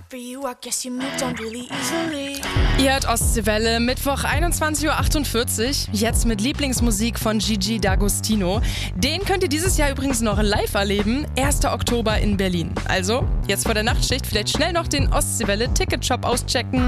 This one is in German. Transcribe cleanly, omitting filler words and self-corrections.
Ihr hört Ostseewelle, Mittwoch 21.48 Uhr, jetzt mit Lieblingsmusik von Gigi D'Agostino. Den könnt ihr dieses Jahr übrigens noch live erleben, 1. Oktober in Berlin. Also, jetzt vor der Nachtschicht vielleicht schnell noch den Ostseewelle-Ticketshop auschecken.